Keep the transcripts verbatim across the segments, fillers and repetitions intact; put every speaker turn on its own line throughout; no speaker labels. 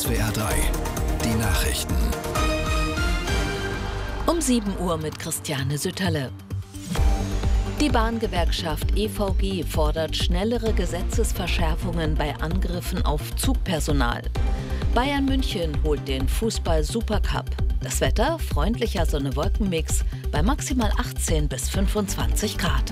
S W R drei, die Nachrichten.
Um sieben Uhr mit Christiane Sütterle. Die Bahngewerkschaft E V G fordert schnellere Gesetzesverschärfungen bei Angriffen auf Zugpersonal. Bayern München holt den Fußball-Supercup. Das Wetter, freundlicher Sonne-Wolken-Mix bei maximal achtzehn bis fünfundzwanzig Grad.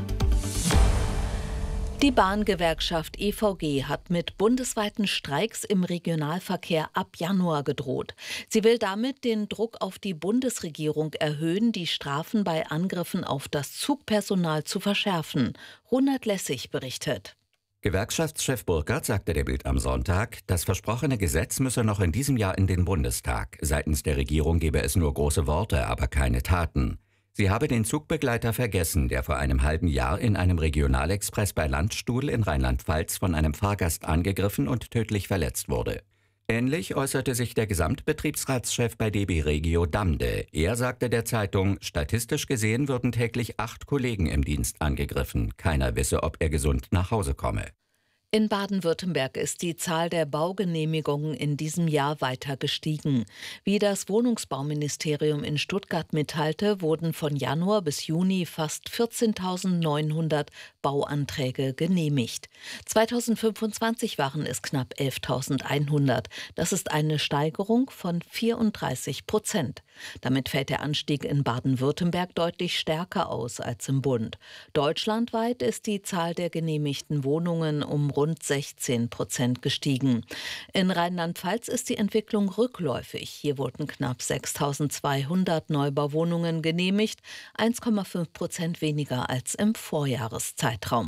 Die Bahngewerkschaft E V G hat mit bundesweiten Streiks im Regionalverkehr ab Januar gedroht. Sie will damit den Druck auf die Bundesregierung erhöhen, die Strafen bei Angriffen auf das Zugpersonal zu verschärfen. Ronald Lessig berichtet.
Gewerkschaftschef Burkhardt sagte der Bild am Sonntag, das versprochene Gesetz müsse noch in diesem Jahr in den Bundestag. Seitens der Regierung gebe es nur große Worte, aber keine Taten. Sie habe den Zugbegleiter vergessen, der vor einem halben Jahr in einem Regionalexpress bei Landstuhl in Rheinland-Pfalz von einem Fahrgast angegriffen und tödlich verletzt wurde. Ähnlich äußerte sich der Gesamtbetriebsratschef bei D B Regio Damde. Er sagte der Zeitung, statistisch gesehen würden täglich acht Kollegen im Dienst angegriffen. Keiner wisse, ob er gesund nach Hause komme.
In Baden-Württemberg ist die Zahl der Baugenehmigungen in diesem Jahr weiter gestiegen. Wie das Wohnungsbauministerium in Stuttgart mitteilte, wurden von Januar bis Juni fast vierzehntausendneunhundert Bauanträge genehmigt. zweitausendfünfundzwanzig waren es knapp elftausendeinhundert. Das ist eine Steigerung von vierunddreißig Prozent. Damit fällt der Anstieg in Baden-Württemberg deutlich stärker aus als im Bund. Deutschlandweit ist die Zahl der genehmigten Wohnungen um rund sechzehn Prozent gestiegen. In Rheinland-Pfalz ist die Entwicklung rückläufig. Hier wurden knapp sechstausendzweihundert Neubauwohnungen genehmigt, eins Komma fünf Prozent weniger als im Vorjahreszeitraum.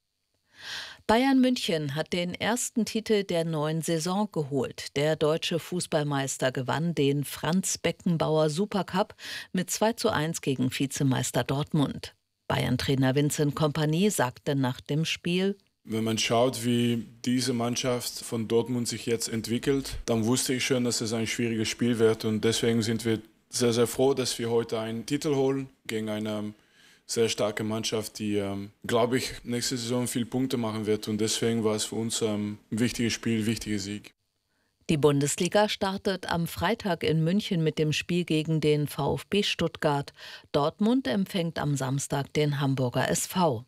Bayern München hat den ersten Titel der neuen Saison geholt. Der deutsche Fußballmeister gewann den Franz Beckenbauer Supercup mit zwei zu eins gegen Vizemeister Dortmund. Bayern-Trainer Vincent Kompany sagte nach dem Spiel:
Wenn man schaut, wie diese Mannschaft von Dortmund sich jetzt entwickelt, dann wusste ich schon, dass es ein schwieriges Spiel wird. Und deswegen sind wir sehr, sehr froh, dass wir heute einen Titel holen gegen eine sehr starke Mannschaft, die, ähm, glaube ich, nächste Saison viele Punkte machen wird. Und deswegen war es für uns ähm, ein wichtiges Spiel, ein wichtiger Sieg.
Die Bundesliga startet am Freitag in München mit dem Spiel gegen den VfB Stuttgart. Dortmund empfängt am Samstag den Hamburger S V.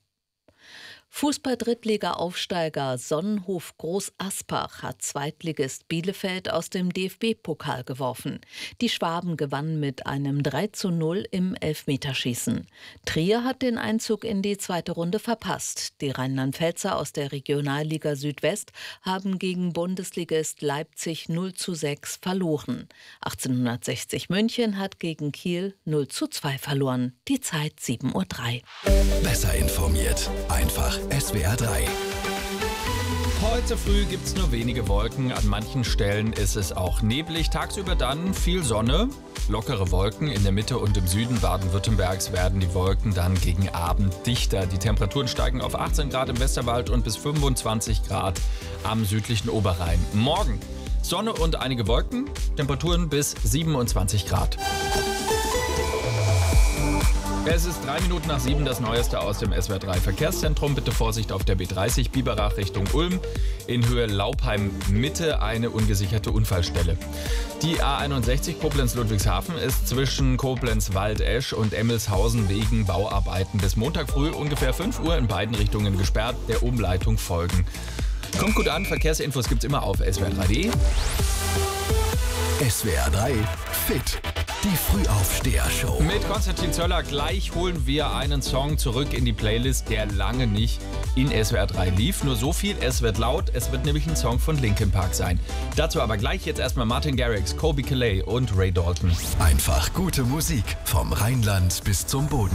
Fußball-Drittliga-Aufsteiger Sonnenhof Groß-Aspach hat Zweitligist Bielefeld aus dem D F B-Pokal geworfen. Die Schwaben gewannen mit einem drei zu null im Elfmeterschießen. Trier hat den Einzug in die zweite Runde verpasst. Die Rheinland-Pfälzer aus der Regionalliga Südwest haben gegen Bundesligist Leipzig null zu sechs verloren. achtzehnhundertsechzig München hat gegen Kiel null zu zwei verloren. Die Zeit sieben Uhr drei.
Besser informiert, einfach S W R drei.
Heute früh gibt es nur wenige Wolken. An manchen Stellen ist es auch neblig. Tagsüber dann viel Sonne, lockere Wolken. In der Mitte und im Süden Baden-Württembergs werden die Wolken dann gegen Abend dichter. Die Temperaturen steigen auf achtzehn Grad im Westerwald und bis fünfundzwanzig Grad am südlichen Oberrhein. Morgen Sonne und einige Wolken, Temperaturen bis siebenundzwanzig Grad. Es ist drei Minuten nach sieben, das Neueste aus dem S W R drei Verkehrszentrum. Bitte Vorsicht auf der B dreißig Biberach Richtung Ulm. In Höhe Laupheim-Mitte eine ungesicherte Unfallstelle. Die A einundsechzig Koblenz-Ludwigshafen ist zwischen Koblenz-Waldesch und Emmelshausen wegen Bauarbeiten bis Montag früh ungefähr fünf Uhr in beiden Richtungen gesperrt. Der Umleitung folgen. Kommt gut an, Verkehrsinfos gibt's immer auf S W R drei punkt de.
S W R drei Fit. Die Frühaufsteher-Show.
Mit Konstantin Zöller gleich holen wir einen Song zurück in die Playlist, der lange nicht in S W R drei lief. Nur so viel, es wird laut, es wird nämlich ein Song von Linkin Park sein. Dazu aber gleich jetzt erstmal Martin Garrix, Colby Calais und Ray Dalton.
Einfach gute Musik vom Rheinland bis zum Boden.